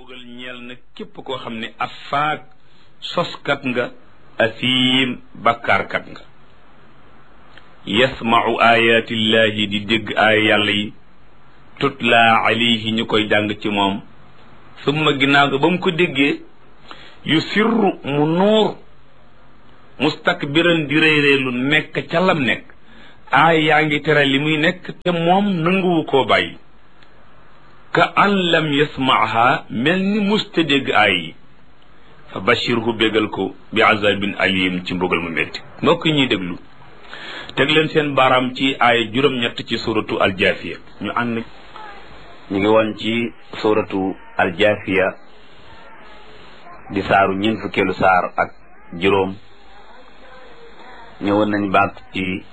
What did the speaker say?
bugal ñeel na képp koo xam ne afaak soskat nga asiim bakkaarkat nga yasmau ayatillahi di dégg aaya yàlla yi tutla alayhi ñu koy jàng ci moom summa ginnaaw ga ba mu ko déggee yu sirru mu nuur mustakbiran di réyréelu nekk ca lam nekk aaya yaa ngi tere li muy nekk te moom nanguwu koo bàyyi ka an lam yasmaaha mel ni musta dégg aay yi fa bashirhu bégal ko bi azabin alim ci mbugal mu métti mbokk ñuy déglu teg leen seen baaraam ci aaya juróom-ñett ci suratu aljaafiya ñu ànd ñu ngi woon ci suratu aljaafiya di saaru ñeent fukkeelu saar ak juróom ñëwoon nañ baat ci